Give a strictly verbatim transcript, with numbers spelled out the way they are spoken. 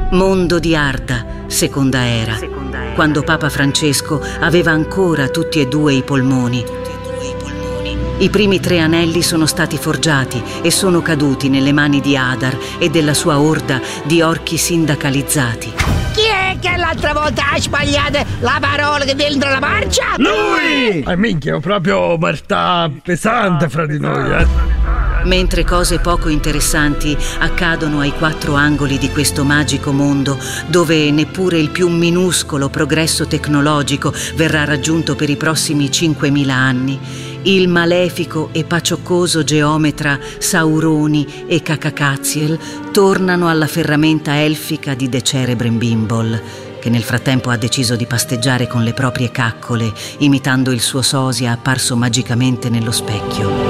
Mondo di Arda, seconda era, quando Papa Francesco aveva ancora tutti e due i polmoni. I primi tre anelli sono stati forgiati e sono caduti nelle mani di Adar e della sua orda di orchi sindacalizzati. Chi è che l'altra volta ha sbagliato la parola che dentro la marcia? Lui! Ah, minchia, proprio Martà pesante fra di noi, eh. Mentre cose poco interessanti accadono ai quattro angoli di questo magico mondo, dove neppure il più minuscolo progresso tecnologico verrà raggiunto per i prossimi cinquemila anni, il malefico e pacioccoso geometra Sauroni e Cacacaziel tornano alla ferramenta elfica di De Cerebrembimbol, che nel frattempo ha deciso di pasteggiare con le proprie caccole, imitando il suo sosia apparso magicamente nello specchio.